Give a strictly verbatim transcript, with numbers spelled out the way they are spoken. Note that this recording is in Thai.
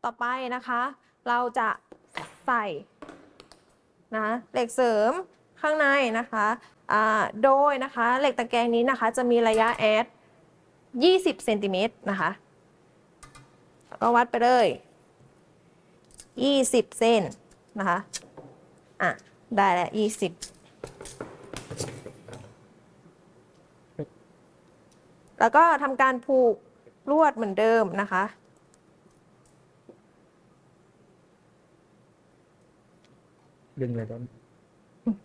ต่อไปนะคะเราจะใส่นะเหล็กเสริมข้างในนะคะอ่าโดยนะคะเหล็กตะแกรงนี้นะคะจะมีระยะแอดยี่สิบเซนติเมตรนะคะก็วัดไปเลยยี่สิบเซนนะคะอ่ะได้แล้วยี่สิบแล้วก็ทำการผูกลวดเหมือนเดิมนะคะดึงเลยได้ไหม